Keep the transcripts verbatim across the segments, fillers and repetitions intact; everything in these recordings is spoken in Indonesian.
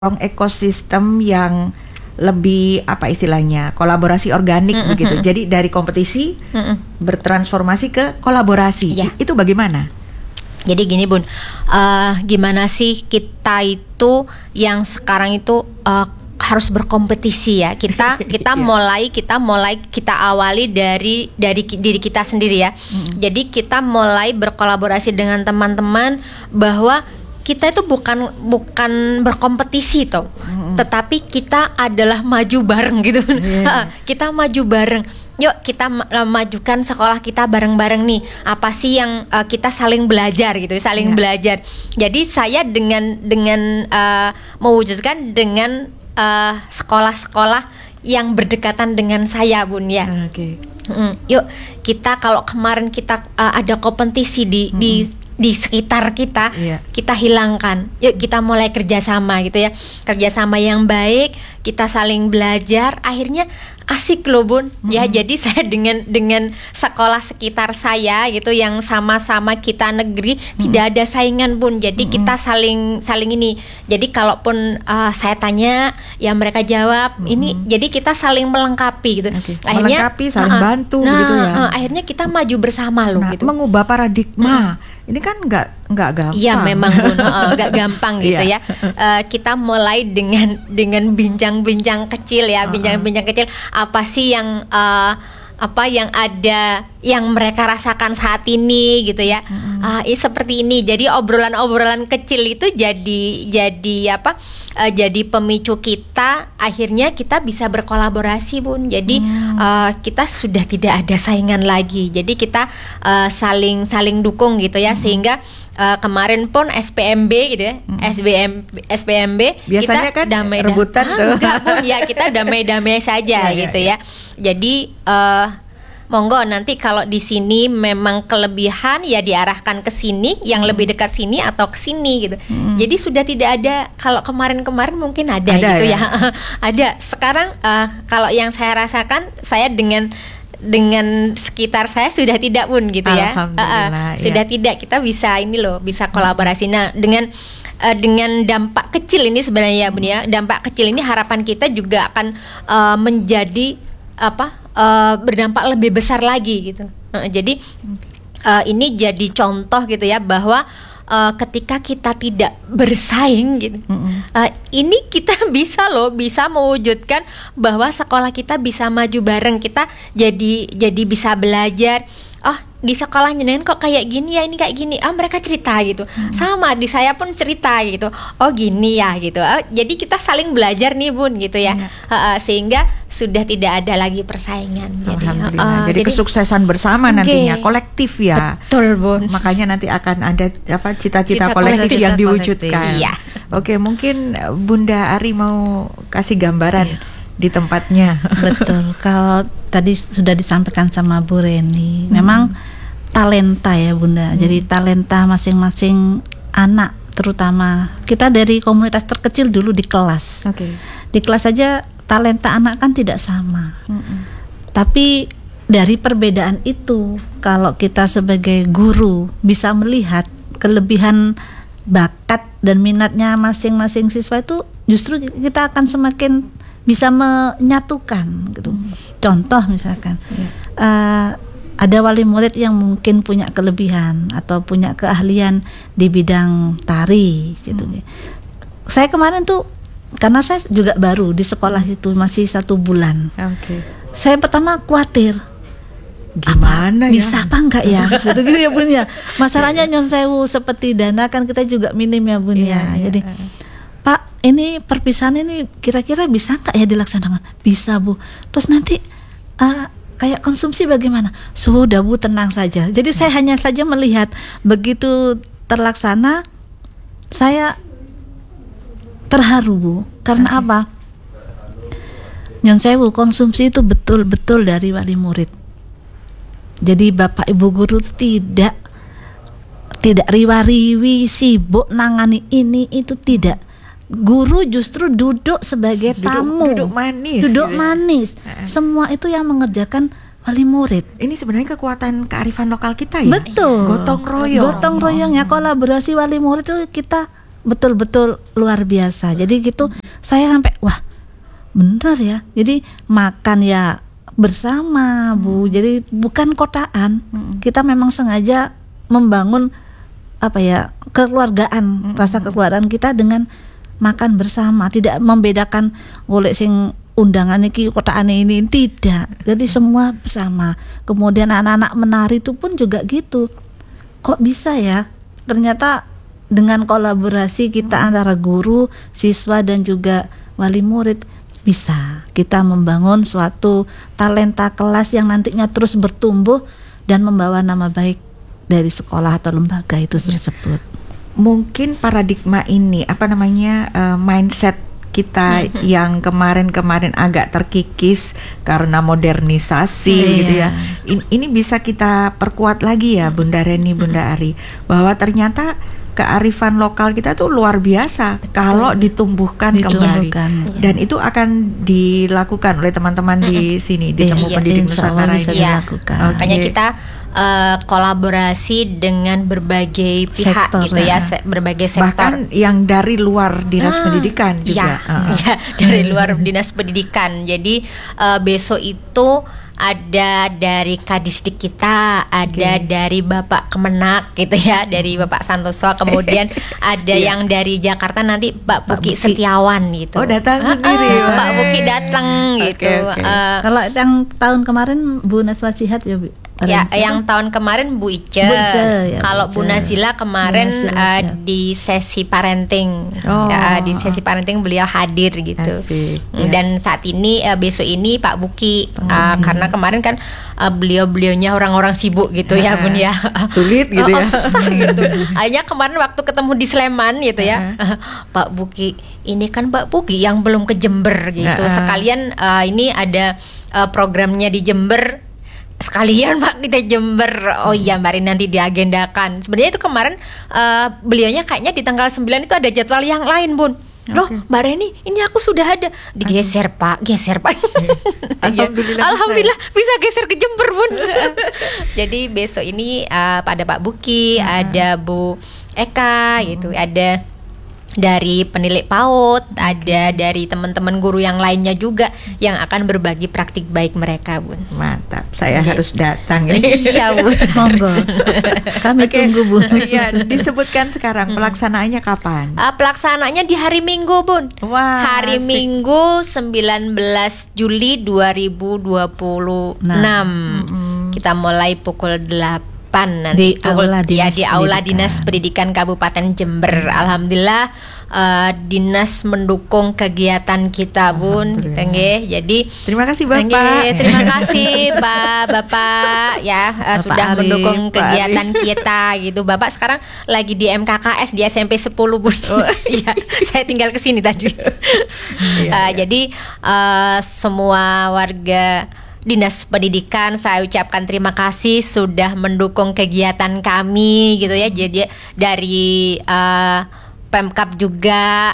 ekosistem yang lebih apa istilahnya kolaborasi organik Mm-mm. begitu. Jadi dari kompetisi Mm-mm. bertransformasi ke kolaborasi. Iya. Itu bagaimana? Jadi gini Bun, uh, gimana sih kita itu yang sekarang itu uh, harus berkompetisi ya. Kita kita Iya. mulai kita mulai kita awali dari dari ki- diri kita sendiri ya. Mm. Jadi kita mulai berkolaborasi dengan teman-teman bahwa kita itu bukan bukan berkompetisi toh, Mm-mm. tetapi kita adalah maju bareng gitu. Iya. Kita maju bareng. Yuk kita ma- majukan sekolah kita bareng-bareng nih. Apa sih yang uh, kita saling belajar gitu, saling Iya. belajar. Jadi saya dengan dengan uh, mewujudkan dengan uh, sekolah-sekolah yang berdekatan dengan saya Bun ya. Oke. Mm, yuk kita kalau kemarin kita uh, ada kompetisi di di di sekitar kita, Iya. kita hilangkan. Yuk kita mulai kerjasama gitu ya, kerjasama yang baik, kita saling belajar. Akhirnya asik loh Bun. Ya jadi saya dengan dengan sekolah sekitar saya gitu yang sama-sama kita negeri tidak ada saingan Bun. Jadi kita saling saling ini. Jadi kalaupun uh, saya tanya, ya mereka jawab. Ini jadi kita saling melengkapi gitu. Oke. Melengkapi, saling uh-uh. bantu nah, begitu ya. uh, akhirnya kita maju bersama loh Nah, gitu. mengubah paradigma. Ini kan nggak nggak gampang. Iya memang Bun, uh, gak gampang gitu Iya. ya. Uh, kita mulai dengan dengan bincang-bincang kecil ya, Uh-uh. bincang-bincang kecil. Apa sih yang uh, apa yang ada yang mereka rasakan saat ini gitu ya. Uh, ini seperti ini. Jadi obrolan-obrolan kecil itu jadi jadi apa? Uh, jadi pemicu kita. Akhirnya kita bisa berkolaborasi Bun. Jadi uh, kita sudah tidak ada saingan lagi. Jadi kita uh, saling saling dukung gitu ya, sehingga Uh, kemarin pun S P M B gitu ya, S B M S P M B Biasanya kita kan damai rebutan ah, tuh. enggak Bun, ya kita damai-damai saja Iya, iya, gitu iya. ya. Jadi uh, monggo nanti kalau di sini memang kelebihan ya diarahkan ke sini, yang lebih dekat sini atau ke sini gitu. Jadi sudah tidak ada, kalau kemarin-kemarin mungkin ada, Ada gitu ya? ya. Ada. Sekarang uh, kalau yang saya rasakan, saya dengan dengan sekitar saya sudah tidak Bun gitu ya. Alhamdulillah, Uh, uh, sudah ya. tidak, kita bisa ini loh, bisa kolaborasi. Nah, dengan uh, dengan dampak kecil ini sebenarnya Bun ya. Dampak kecil ini harapan kita juga akan uh, menjadi apa? Uh, berdampak lebih besar lagi gitu. Uh, jadi uh, ini jadi contoh gitu ya, bahwa uh, ketika kita tidak bersaing gitu, uh, ini kita bisa loh, bisa mewujudkan bahwa sekolah kita bisa maju bareng. Kita jadi jadi bisa belajar. Oh, di sekolahnya Nen kok kayak gini ya, ini kayak gini. Ah, mereka cerita gitu. Sama di saya pun cerita gitu. Oh, gini ya gitu. Oh, jadi kita saling belajar nih Bun gitu ya. Iya. Uh, uh, sehingga sudah tidak ada lagi persaingan. Jadi, Alhamdulillah. uh, uh, jadi, kesuksesan bersama Oke. nantinya, kolektif ya. Betul Bun. Makanya nanti akan ada apa cita-cita Cita kolektif kolektif. yang Cita diwujudkan. kolektif. Iya. Oke, mungkin Bunda Ari mau kasih gambaran di tempatnya. Betul. Kalau tadi sudah disampaikan sama Bu Reni, Hmm. memang talenta ya Bunda. Jadi talenta masing-masing anak, terutama kita dari komunitas terkecil dulu di kelas. Oke. Di kelas saja talenta anak kan tidak sama. Mm-mm. Tapi dari perbedaan itu, kalau kita sebagai guru bisa melihat kelebihan bakat dan minatnya masing-masing siswa, itu justru kita akan semakin bisa menyatukan gitu. Contoh misalkan uh, ada wali murid yang mungkin punya kelebihan atau punya keahlian di bidang tari gitu. Saya kemarin tuh, karena saya juga baru di sekolah itu, masih satu bulan. Oke. Saya pertama khawatir, Gimana ya? bisa apa enggak ya gitu, gitu ya Bun ya. Masalahnya nyon sewu, seperti dana kan kita juga minim ya Bun Iya, ya. iya. Jadi Pak, ini perpisahan ini kira-kira bisa enggak ya dilaksanakan? Bisa Bu. Terus nanti uh, kayak konsumsi bagaimana? Sudah Bu, tenang saja. Jadi saya hanya saja melihat begitu terlaksana, saya terharu Bu. Karena apa? Nyon sewu, konsumsi itu betul-betul dari wali murid. Jadi Bapak Ibu guru tidak tidak riwa-riwi sibuk nangani ini itu, tidak. Guru justru duduk sebagai Duduk- tamu, duduk manis duduk gitu ya. manis. Heeh. Semua itu yang mengerjakan wali murid. Ini sebenarnya kekuatan kearifan lokal kita ya. Betul. Gotong royong. Gotong royong ya, kolaborasi wali murid itu kita betul-betul luar biasa. Jadi gitu saya sampai wah bener ya. Jadi makan ya bersama Bu. Jadi bukan kotaan. Kita memang sengaja membangun apa ya kekeluargaan, rasa kekeluargaan kita dengan makan bersama, tidak membedakan golek sing undangan iki kotaan ini, tidak. Jadi semua bersama. Kemudian anak-anak menari itu pun juga gitu. Kok bisa ya? Ternyata dengan kolaborasi kita hmm. antara guru, siswa dan juga wali murid bisa kita membangun suatu talenta kelas yang nantinya terus bertumbuh dan membawa nama baik dari sekolah atau lembaga itu tersebut. Mungkin paradigma ini apa namanya uh, mindset kita mm-hmm. yang kemarin-kemarin agak terkikis karena modernisasi yeah. gitu ya. In, ini bisa kita perkuat lagi ya Bunda Reni, Bunda Ari, bahwa ternyata kearifan lokal kita tuh luar biasa. Betul. Kalau ditumbuhkan, ditumbuhkan kembali. Dan itu akan dilakukan oleh teman-teman mm-hmm. di sini di Temu yeah, Pendidik Nusantara ini. Ya. Okay. Makanya kita Uh, kolaborasi dengan berbagai pihak sektor, gitu ya, se- berbagai sektor. Bahkan yang dari luar dinas ah, pendidikan juga. Ya, uh. ya, dari luar dinas pendidikan. Jadi uh, besok itu ada dari Kadisdik kita, ada okay. dari Bapak Kemenak gitu ya, dari Bapak Santoso, kemudian ada yeah. yang dari Jakarta nanti Pak Buki Setiawan gitu. Oh, datang ah, sendiri. Ah, Pak Buki datang gitu. Okay, okay. Uh, Kalau yang tahun kemarin Bu Naswa Sihat ya Bu. Ya, yang tahun kemarin Bu Ice. Bu Ice ya, kalau Bu Nazila kemarin Bu Nazila, uh, di sesi parenting, oh. ya, di sesi parenting beliau hadir gitu. Asik, ya. Dan saat ini uh, besok ini Pak Buki, uh, karena kemarin kan uh, beliau-beliaunya orang-orang sibuk gitu ya Bun ya. Sulit gitu ya. Oh, susah gitu. Akhirnya kemarin waktu ketemu di Sleman gitu ya, uh. Pak Buki, ini kan Pak Buki yang belum ke Jember gitu. Uh. Sekalian uh, ini ada uh, programnya di Jember. Sekalian Pak kita Jember. Oh iya Mbak Rin, nanti diagendakan. Sebenarnya itu kemarin uh, beliaunya kayaknya di tanggal sembilan itu ada jadwal yang lain Bun. Loh okay. Mbak Reni, ini aku sudah ada. Digeser Pak, geser Pak. Alhamdulillah, Alhamdulillah bisa. bisa geser ke Jember Bun. Jadi besok ini uh, pada Pak Buki, uh-huh. ada Bu Eka uh-huh. gitu, ada dari penilik PAUD, ada dari teman-teman guru yang lainnya juga yang akan berbagi praktik baik mereka Bun. Mantap, saya Jadi, harus datang ini. Iya Bun. Monggo. Kami okay. tunggu Bun. Iya, disebutkan sekarang pelaksanaannya kapan? Uh, pelaksanaannya di hari Minggu Bun. Wah, hari asik. Minggu sembilan belas Juli dua ribu dua puluh enam. Nah. Mm-hmm. Kita mulai pukul delapan nanti di aula ya dinas di aula pendidikan. Dinas Pendidikan Kabupaten Jember. Alhamdulillah uh, dinas mendukung kegiatan kita Bun. Tengge. Jadi terima kasih Bapak. Tengge, terima kasih Pak Bapak ya uh, Bapak sudah Ari, mendukung Pak kegiatan Ari. Kita gitu. Bapak sekarang lagi di M K K S di S M P sepuluh Bun. Oh. Iya, saya tinggal ke sini tadi. Iya, uh, iya. Jadi uh, semua warga Dinas Pendidikan saya ucapkan terima kasih sudah mendukung kegiatan kami gitu ya. Jadi dari uh, Pemkab juga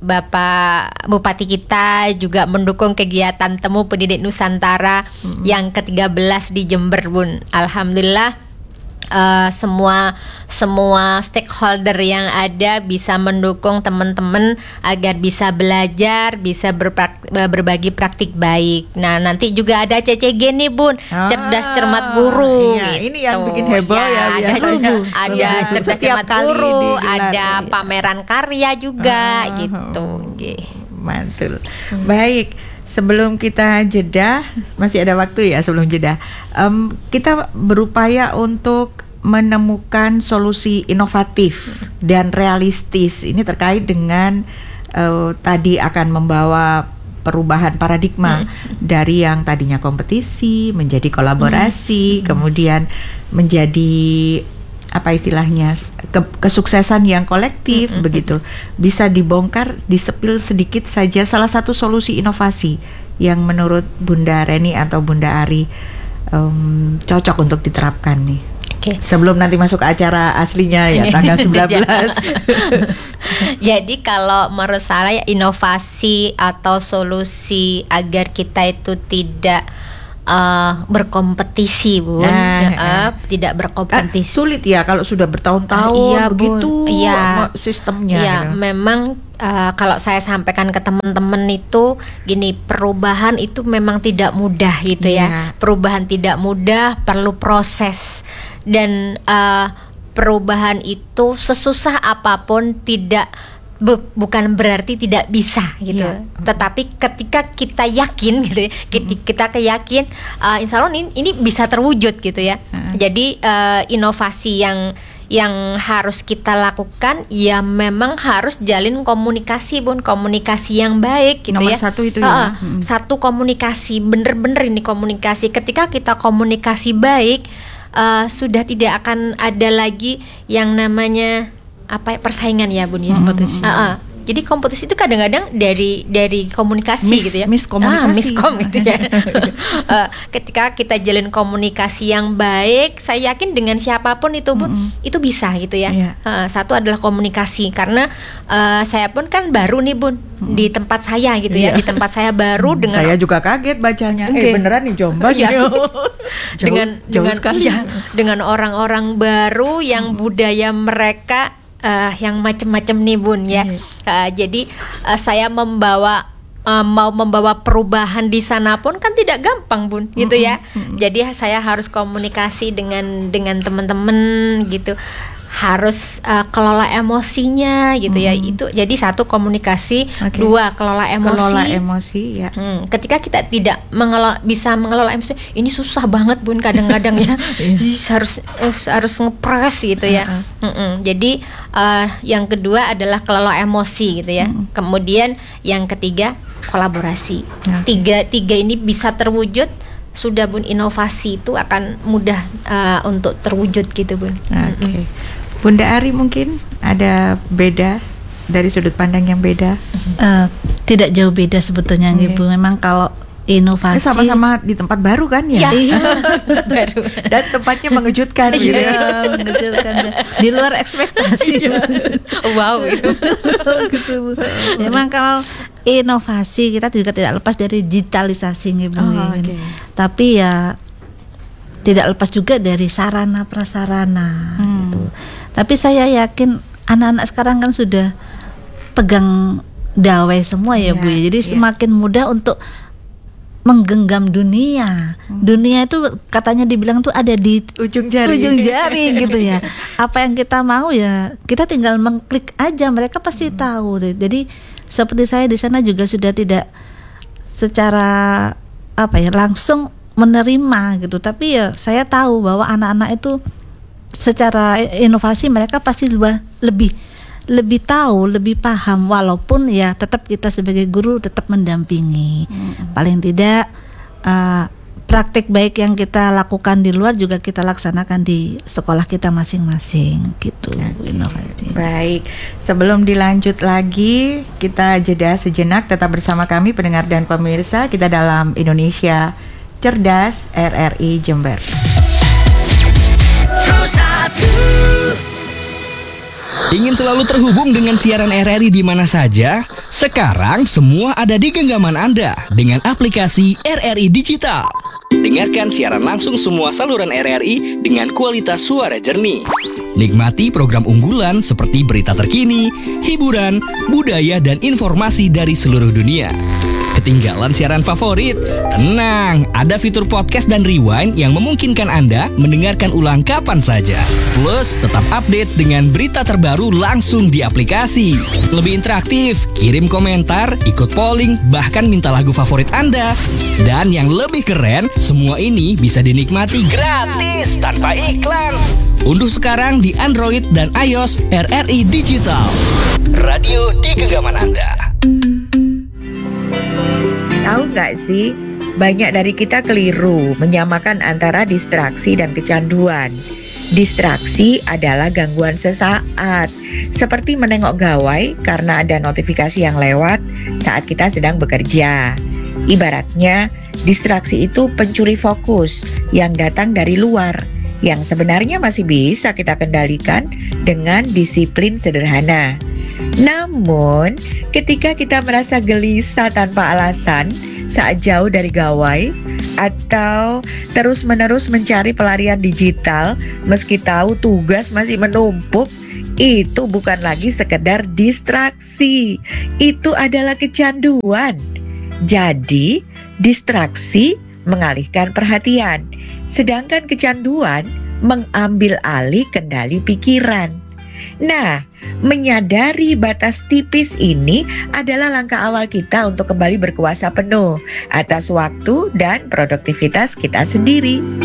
Bapak Bupati kita juga mendukung kegiatan Temu Pendidik Nusantara mm-hmm. yang ke tiga belas di Jember Bun. Alhamdulillah Uh, semua semua stakeholder yang ada bisa mendukung teman-teman agar bisa belajar, bisa berprak, berbagi praktik baik. Nah nanti juga ada C C G nih Bun, ah, cerdas cermat guru. Iya, gitu. Ini yang bikin heboh ya. ya ada ada, ada cerdas cermat guru, ada pameran karya juga ah, gitu. Okay. Mantul. Hmm. Baik. Sebelum kita jeda, masih ada waktu ya sebelum jeda. Um, kita berupaya untuk menemukan solusi inovatif dan realistis. Ini terkait dengan uh, tadi akan membawa perubahan paradigma hmm. dari yang tadinya kompetisi menjadi kolaborasi, hmm. kemudian menjadi apa istilahnya ke, kesuksesan yang kolektif mm-hmm. begitu, bisa dibongkar, disepil sedikit saja salah satu solusi inovasi yang menurut Bunda Reni atau Bunda Ari um, cocok untuk diterapkan nih. Okay. Sebelum nanti masuk ke acara aslinya ya tanggal sembilan belas. Jadi kalau menurut saya inovasi atau solusi agar kita itu tidak uh, berkompetisi, Bun. Nah, Ya, eh. tidak Ah, berkompetisi. sulit ya kalau sudah bertahun-tahun Ah, iya, Bun. begitu Iya. sistemnya. Ya, gitu. memang uh, kalau saya sampaikan ke teman-teman itu gini, perubahan itu memang tidak mudah gitu Iya. ya. Perubahan tidak mudah, perlu proses. Dan uh, perubahan itu sesusah apapun tidak bu- bukan berarti tidak bisa gitu. Iya. Tetapi ketika kita yakin gitu ya, kita, kita keyakin uh, insya Allah ini, ini bisa terwujud gitu ya. Mm. Jadi uh, inovasi yang yang harus kita lakukan ya memang harus jalin komunikasi, Bun, komunikasi yang baik gitu Nomor ya. satu itu Heeh, ya. Mm. Satu komunikasi, bener-bener ini komunikasi. Ketika kita komunikasi baik, uh, sudah tidak akan ada lagi yang namanya apa ya, persaingan ya, Bun ya. Kompetisi. Heeh. Jadi kompetisi itu kadang-kadang dari dari komunikasi Mis- gitu ya. miskomunikasi. Ah, miskom gitu ya. Eh, ketika kita jalin komunikasi yang baik, saya yakin dengan siapapun itu pun itu bisa gitu ya. Iya. Eh, satu adalah komunikasi karena eh, saya pun kan baru nih, Bun, di tempat saya gitu ya. Iya. Di tempat saya baru dengan Saya juga kaget bacanya. Oke. Eh beneran nih Jombang. Iya. Jauh- dengan jauh dengan sekali. iya, dengan orang-orang baru yang budaya mereka eh, yang macam-macam nih, Bun ya. Iya. Eh, jadi eh, saya membawa eh, mau membawa perubahan di sana pun kan tidak gampang, Bun, gitu ya. Jadi saya harus komunikasi dengan dengan teman-teman gitu. Harus eh, kelola emosinya gitu ya. Itu jadi satu komunikasi, Oke. dua kelola emosi. Kelola emosi ya. Hmm, ketika kita tidak mengelola, bisa mengelola emosi, ini susah banget, Bun, kadang-kadang ya. Ih, harus eh, harus ngepres gitu ya. Mm-mm. Jadi eh, yang kedua adalah kelola emosi gitu ya. Kemudian yang ketiga kolaborasi. Oke. Tiga tiga ini bisa terwujud, sudah, Bun, inovasi itu akan mudah eh, untuk terwujud gitu, Bun. Oke. Bunda Ari mungkin ada beda dari sudut pandang yang beda. Eh, tidak jauh beda sebetulnya, Oke. Ibu. Memang kalau Eh, inovasi sama-sama di tempat baru kan ya? Ya, Iya. baru. Dan tempatnya mengejutkan gitu. Iya, mengejutkan. Di luar ekspektasi. Wow itu. Gitu, Bu. Memang kalau inovasi kita juga tidak lepas dari digitalisasi, Ibu. Oh, Gitu. oke. Tapi ya tidak lepas juga dari sarana prasarana Hmm. gitu. Tapi saya yakin anak-anak sekarang kan sudah pegang dawai semua ya, Iya, Bu. Jadi iya. semakin mudah untuk menggenggam dunia. Dunia itu katanya dibilang tuh ada di Ujung jari. ujung jari gitu ya. Apa yang kita mau ya kita tinggal mengklik aja, mereka pasti tahu. Jadi seperti saya di sana juga sudah tidak secara apa ya langsung menerima gitu, tapi ya saya tahu bahwa anak-anak itu secara inovasi mereka pasti lebih lebih lebih tahu, lebih paham, walaupun ya tetap kita sebagai guru tetap mendampingi. Paling tidak uh, praktik baik yang kita lakukan di luar juga kita laksanakan di sekolah kita masing-masing gitu. Inovasi. Baik, sebelum dilanjut lagi, kita jeda sejenak. Tetap bersama kami pendengar dan pemirsa. Kita dalam Indonesia Cerdas R R I Jember. Ingin selalu terhubung dengan siaran R R I di mana saja? Sekarang semua ada di genggaman Anda dengan aplikasi R R I Digital. Dengarkan siaran langsung semua saluran R R I dengan kualitas suara jernih. Nikmati program unggulan seperti berita terkini, hiburan, budaya, dan informasi dari seluruh dunia. Ketinggalan siaran favorit? Tenang, ada fitur podcast dan rewind yang memungkinkan Anda mendengarkan ulang kapan saja. Plus, tetap update dengan berita terbaru langsung di aplikasi. Lebih interaktif, kirim komentar, ikut polling, bahkan minta lagu favorit Anda. Dan yang lebih keren, semua ini bisa dinikmati gratis tanpa iklan. Unduh sekarang di Android dan iOS R R I Digital. Radio di genggaman Anda. Tahu nggak sih, banyak dari kita keliru menyamakan antara distraksi dan kecanduan. Distraksi adalah gangguan sesaat, seperti menengok gawai karena ada notifikasi yang lewat saat kita sedang bekerja. Ibaratnya, distraksi itu pencuri fokus yang datang dari luar, yang sebenarnya masih bisa kita kendalikan dengan disiplin sederhana. Namun, ketika kita merasa gelisah tanpa alasan saat jauh dari gawai, atau terus-menerus mencari pelarian digital meski tahu tugas masih menumpuk, itu bukan lagi sekedar distraksi, itu adalah kecanduan. Jadi, distraksi mengalihkan perhatian, sedangkan kecanduan mengambil alih kendali pikiran. Nah, menyadari batas tipis ini adalah langkah awal kita untuk kembali berkuasa penuh atas waktu dan produktivitas kita sendiri.